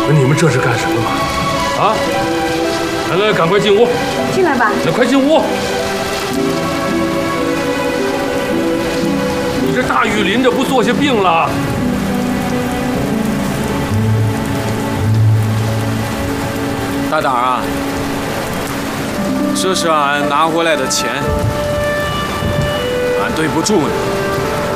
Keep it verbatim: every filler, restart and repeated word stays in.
你们这是干什么嘛？啊！来来，赶快进屋。 进来吧。 那快进屋。你这大雨淋着，不坐下病了？ 大胆啊！这是俺拿回来的钱，俺对不住你。